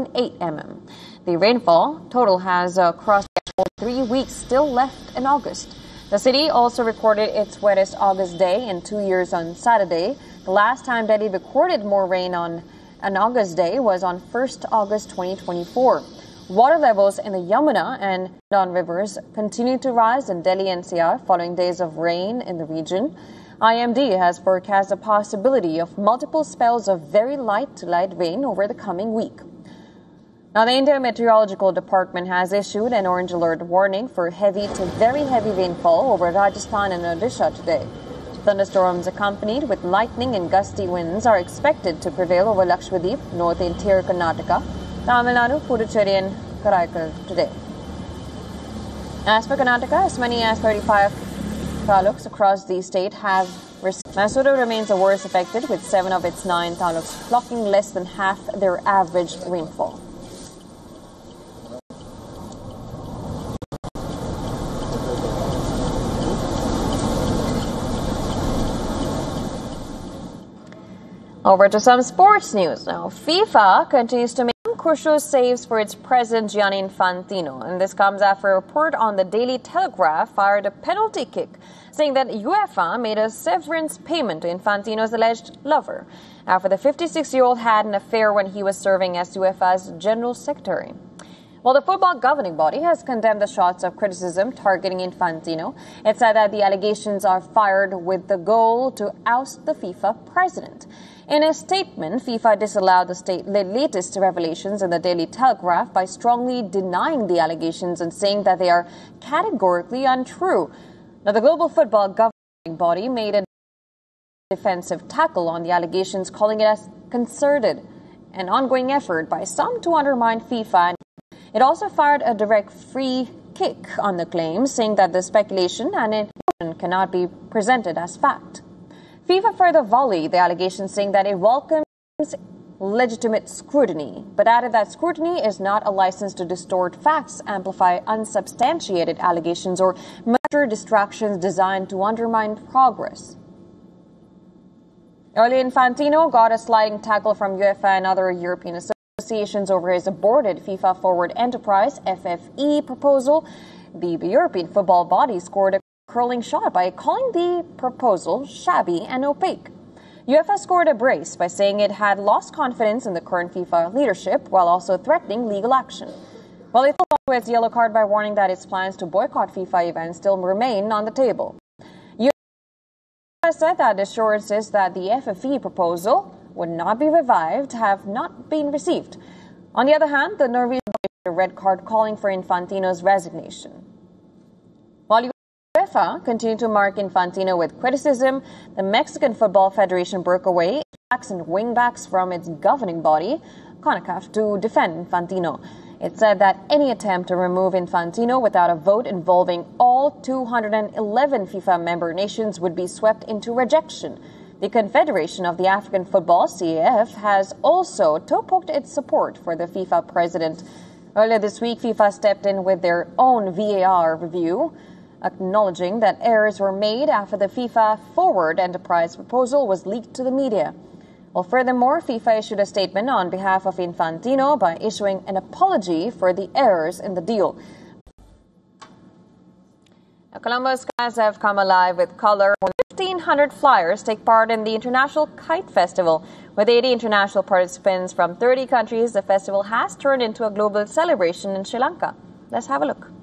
6.8 mm. The rainfall total has crossed 3 weeks still left in August. The city also recorded its wettest August day in 2 years on Saturday. The last time Delhi recorded more rain on an August day was on 1st August 2024. Water levels in the Yamuna and Don rivers continue to rise in Delhi NCR following days of rain in the region. IMD has forecast the possibility of multiple spells of very light to light rain over the coming week. Now, the India Meteorological Department has issued an orange alert warning for heavy to very heavy rainfall over Rajasthan and Odisha today. Thunderstorms accompanied with lightning and gusty winds are expected to prevail over Lakshadweep, north interior Karnataka, Tamil Nadu, Puducherry and Karaikal today. As for Karnataka, as many as 35 taluks across the state have received. Mysuru remains the worst affected, with 7 of its 9 taluks clocking less than half their average rainfall. Over to some sports news now. FIFA continues to make crucial saves for its president Gianni Infantino, and this comes after a report on the Daily Telegraph fired a penalty kick, saying that UEFA made a severance payment to Infantino's alleged lover after the 56-year-old had an affair when he was serving as UEFA's general secretary. While the football governing body has condemned the shots of criticism targeting Infantino, it said that the allegations are fired with the goal to oust the FIFA president. In a statement, FIFA disallowed the latest revelations in the Daily Telegraph by strongly denying the allegations and saying that they are categorically untrue. Now, the global football governing body made a defensive tackle on the allegations, calling it as concerted, an ongoing effort by some to undermine FIFA. It also fired a direct free kick on the claims, saying that the speculation and information cannot be presented as fact. FIFA further volleyed the allegations, saying that it welcomes legitimate scrutiny, but added that scrutiny is not a license to distort facts, amplify unsubstantiated allegations, or measure distractions designed to undermine progress. Earlier, Infantino got a sliding tackle from UEFA and other European associations over his aborted FIFA Forward Enterprise (FFE) proposal. The European football body scored a curling shot by calling the proposal shabby and opaque. UEFA scored a brace by saying it had lost confidence in the current FIFA leadership while also threatening legal action. Well, it followed its yellow card by warning that its plans to boycott FIFA events still remain on the table. UEFA said that assurances that the FFE proposal would not be revived have not been received. On the other hand, the Norwegian issued a red card calling for Infantino's resignation. While UEFA continued to mark Infantino with criticism, the Mexican Football Federation broke away backs and wingbacks from its governing body, CONCACAF, to defend Infantino. It said that any attempt to remove Infantino without a vote involving all 211 FIFA member nations would be swept into rejection. The Confederation of the African Football, CAF, has also toe-poked its support for the FIFA president. Earlier this week, FIFA stepped in with their own VAR review, acknowledging that errors were made after the FIFA Forward Enterprise proposal was leaked to the media. Well, furthermore, FIFA issued a statement on behalf of Infantino by issuing an apology for the errors in the deal. Now, Colombo skies have come alive with color. 1,500 flyers take part in the International Kite Festival. With 80 international participants from 30 countries, the festival has turned into a global celebration in Sri Lanka. Let's have a look.